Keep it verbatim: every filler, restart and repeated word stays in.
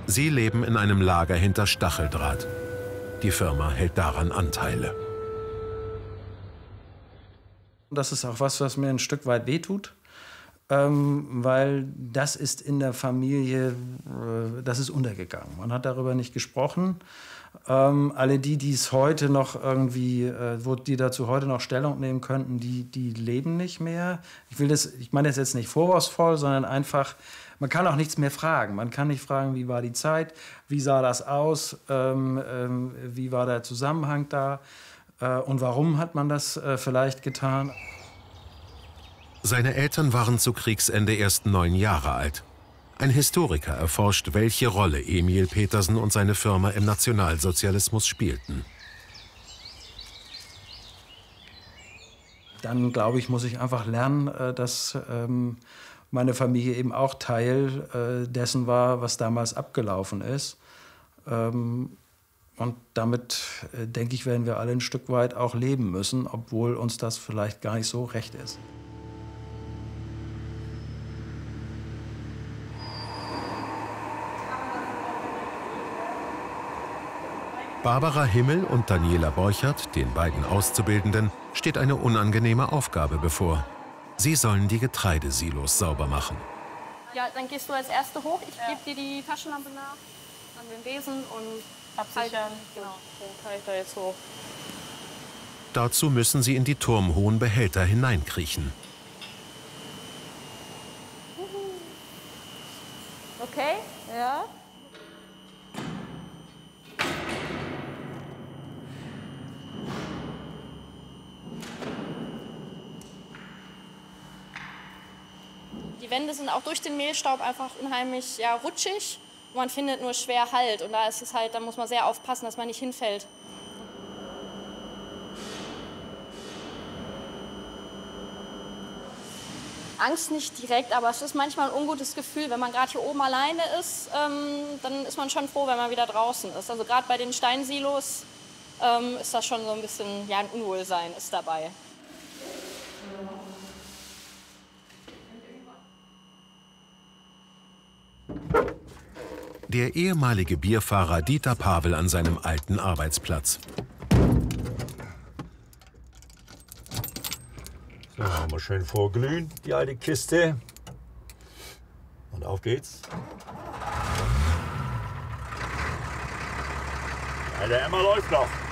Sie leben in einem Lager hinter Stacheldraht. Die Firma hält daran Anteile. Das ist auch was, was mir ein Stück weit wehtut, ähm, weil das ist in der Familie, äh, das ist untergegangen. Man hat darüber nicht gesprochen. Ähm, alle die, die es heute noch irgendwie, äh, wo die dazu heute noch Stellung nehmen könnten, die, die leben nicht mehr. Ich will das, ich meine das jetzt nicht vorwurfsvoll, sondern einfach, man kann auch nichts mehr fragen. Man kann nicht fragen, wie war die Zeit, wie sah das aus, ähm, ähm, wie war der Zusammenhang da äh, und warum hat man das äh, vielleicht getan. Seine Eltern waren zu Kriegsende erst neun Jahre alt. Ein Historiker erforscht, welche Rolle Emil Petersen und seine Firma im Nationalsozialismus spielten. Dann, glaube ich, muss ich einfach lernen, dass ähm, meine Familie eben auch Teil äh, dessen war, was damals abgelaufen ist. Ähm, und damit, äh, denke ich, werden wir alle ein Stück weit auch leben müssen, obwohl uns das vielleicht gar nicht so recht ist. Barbara Himmel und Daniela Borchert, den beiden Auszubildenden, steht eine unangenehme Aufgabe bevor. Sie sollen die Getreidesilos sauber machen. Ja, dann gehst du als Erste hoch. Ich ja. gebe dir die Taschenlampe nach an den Besen und absichern. Genau, dann kann ich da jetzt hoch. Dazu müssen sie in die turmhohen Behälter hineinkriechen. Okay, ja. Die Wände sind auch durch den Mehlstaub einfach unheimlich ja, rutschig. Man findet nur schwer Halt. Und da ist es halt, da muss man sehr aufpassen, dass man nicht hinfällt. Angst nicht direkt, aber es ist manchmal ein ungutes Gefühl. Wenn man gerade hier oben alleine ist, ähm, dann ist man schon froh, wenn man wieder draußen ist. Also gerade bei den Steinsilos ähm, ist das schon so ein bisschen, ja, ein Unwohlsein ist dabei. Der ehemalige Bierfahrer Dieter Pavel an seinem alten Arbeitsplatz. So, haben wir schön vorglühen, die alte Kiste. Und auf geht's. Ja, der Emmer läuft noch.